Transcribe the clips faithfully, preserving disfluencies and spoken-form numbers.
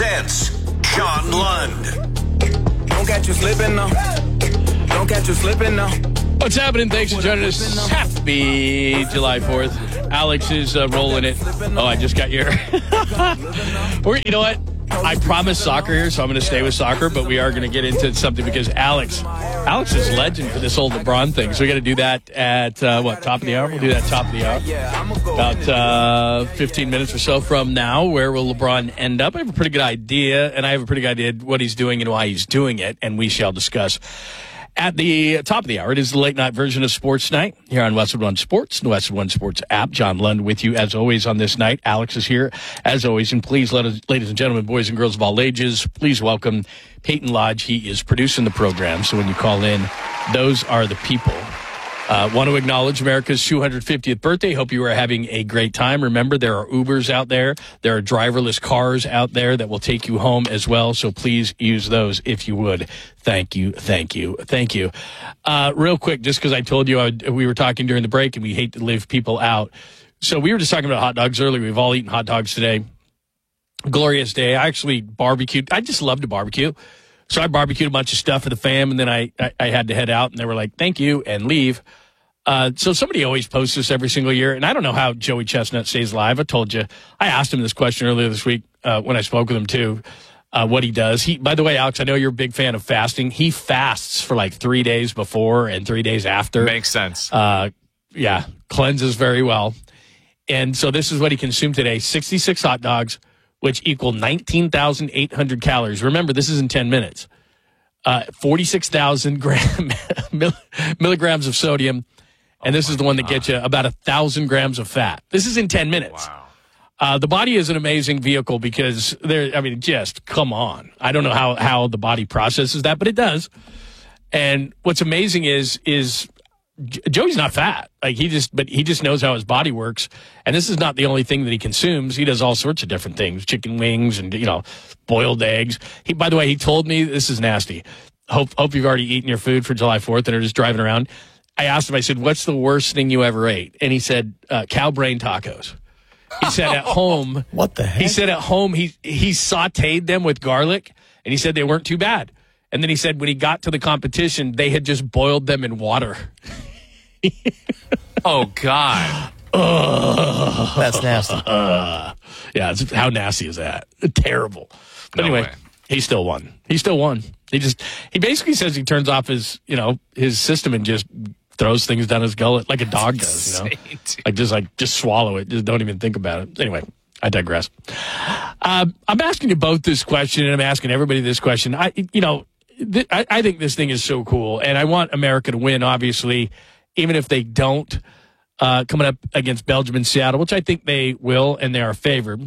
presents John Lund. Don't catch you slipping now. Don't catch you slipping now. What's happening? Thanks for joining us. Happy July fourth. Alex is uh, rolling it. Oh, I just got your... We're, you know what? I promised soccer here, so I'm going to stay with soccer, but we are going to get into something because Alex, Alex is legend for this old LeBron thing. So we got to do that at, uh, what, top of the hour? We'll do that top of the hour. About uh, fifteen minutes or so from now. Where will LeBron end up? I have a pretty good idea, and I have a pretty good idea what he's doing and why he's doing it, and we shall discuss. At the top of the hour, it is the late night version of Sports Night here on Westwood One Sports, the Westwood One Sports app. John Lund with you as always on this night. Alex is here as always. And please, let us, ladies and gentlemen, boys and girls of all ages, please welcome Peyton Lodge. He is producing the program. So when you call in, those are the people. Uh, want to acknowledge America's two hundred fiftieth birthday. Hope you are having a great time. Remember, there are Ubers out there. There are driverless cars out there that will take you home as well. So please use those if you would. Thank you. Thank you. Thank you. Uh, real quick, just because I told you I, we were talking during the break and we hate to leave people out. So we were just talking about hot dogs earlier. We've all eaten hot dogs today. Glorious day. I actually barbecued. I just love to barbecue. So I barbecued a bunch of stuff for the fam, and then I, I, I had to head out, and they were like, thank you, and leave. Uh, so somebody always posts this every single year, and I don't know how Joey Chestnut stays alive. I told you. I asked him this question earlier this week uh, when I spoke with him, too, uh, what he does. He, by the way, Alex, I know you're a big fan of fasting. He fasts for like three days before and three days after. Makes sense. Uh, yeah, cleanses very well. And so this is what he consumed today, sixty-six hot dogs, which equal nineteen thousand eight hundred calories. Remember, this is in ten minutes. Uh, forty-six thousand gram, milligrams of sodium. And this oh is the one that gets you about one thousand grams of fat. This is in ten minutes. Wow. Uh, the body is an amazing vehicle because there, I mean, just come on. I don't know how, how the body processes that, but it does. And what's amazing is, is Joey's not fat. Like he just, but he just knows how his body works. And this is not the only thing that he consumes. He does all sorts of different things, chicken wings and, you know, boiled eggs. He, by the way, he told me this is nasty. Hope, hope you've already eaten your food for July fourth and are just driving around. I asked him, I said, what's the worst thing you ever ate? And he said, uh, cow brain tacos. He said at home. What the heck? He said at home, he, he sauteed them with garlic and he said they weren't too bad. And then he said when he got to the competition, they had just boiled them in water. Oh, God. Uh, That's nasty. Uh, yeah, it's, how nasty is that? Terrible. But No anyway, way. he still won. He still won. He just, he basically says he turns off his, you know, his system and just throws things down his gullet like a dog does, you know? Like just like, just swallow it. Just don't even think about it. Anyway, I digress. Uh, I'm asking you both this question, and I'm asking everybody this question. I, you know, th- I, I think this thing is so cool, and I want America to win, obviously, even if they don't, uh, coming up against Belgium and Seattle, which I think they will, and they are favored.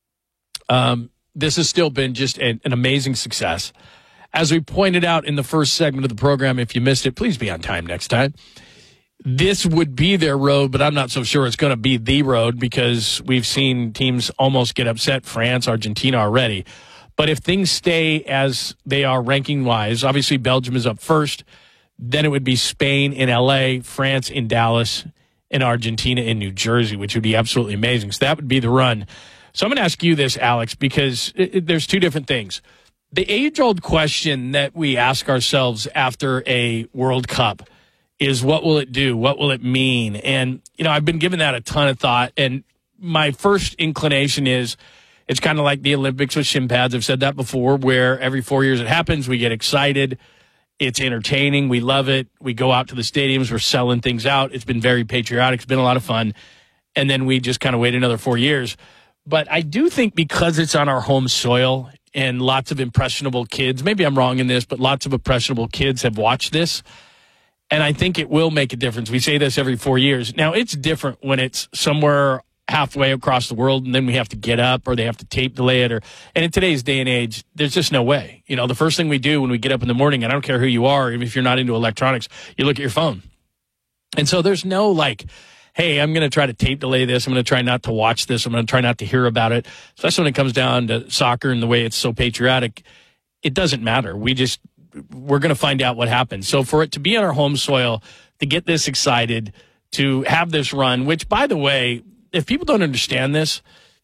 Um, this has still been just an, an amazing success. As we pointed out in the first segment of the program, if you missed it, please be on time next time. This would be their road, but I'm not so sure it's going to be the road because we've seen teams almost get upset, France, Argentina already. But if things stay as they are ranking-wise, obviously Belgium is up first. Then it would be Spain in L A, France in Dallas, and Argentina in New Jersey, which would be absolutely amazing. So that would be the run. So I'm going to ask you this, Alex, because it, it, there's two different things. The age-old question that we ask ourselves after a World Cup is, what will it do? What will it mean? And, you know, I've been giving that a ton of thought. And my first inclination is it's kind of like the Olympics with shin pads. I've said that before, where every four years it happens, we get excited. It's entertaining. We love it. We go out to the stadiums. We're selling things out. It's been very patriotic. It's been a lot of fun. And then we just kind of wait another four years. But I do think because it's on our home soil and lots of impressionable kids, maybe I'm wrong in this, but lots of impressionable kids have watched this. And I think it will make a difference. We say this every four years. Now, it's different when it's somewhere halfway across the world and then we have to get up or they have to tape delay it. Or, and in today's day and age, there's just no way. You know, the first thing we do when we get up in the morning, and I don't care who you are, even if you're not into electronics, you look at your phone. And so there's no like, hey, I'm going to try to tape delay this. I'm going to try not to watch this. I'm going to try not to hear about it, especially when it comes down to soccer and the way it's so patriotic. It doesn't matter. We just, we're going to find out what happens. So for it to be on our home soil, to get this excited, to have this run, which, by the way, if people don't understand this,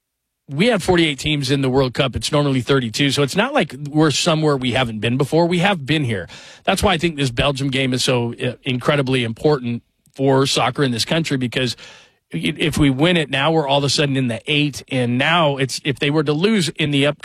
we have forty-eight teams in the World Cup. It's normally thirty-two. So it's not like we're somewhere we haven't been before. We have been here. That's why I think this Belgium game is so incredibly important for soccer in this country, because if we win it now, we're all of a sudden in the eight. And now it's, if they were to lose in the upcoming